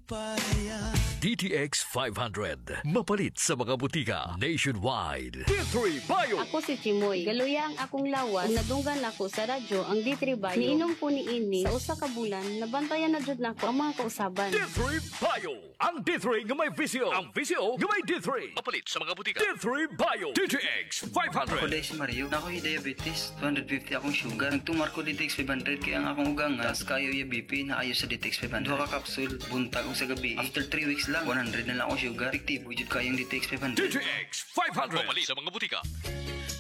DTX 500. Mapalit sa mga butika nationwide. D3 Bio. Ako si Chimoy. Galuya ang akong lawas. Kung nadunggan ako sa radyo ang D3 Bio. Niinom ko ni ini sa usa ka bulan. Nabantayan na jud nako ang mga kausaban. D3 Bio. Ang D3 nga may visio. Ang visio nga may D3. Mapalit sa mga butika. D3 Bio. DTX 500. Ako si Mario. Ako yung diabetes. 250 akong sugar. Nagtumar ko DTX 500 kaya ang akong ugang nga kayo yung BP na ayos sa DTX 500. Duha ka kapsul, buntag o sa gabi. After 3 weeks lang, 100 na lang akong sugar. Efektibo jud kayong DTX 500. DTX 500. Mapalit sa mga butika.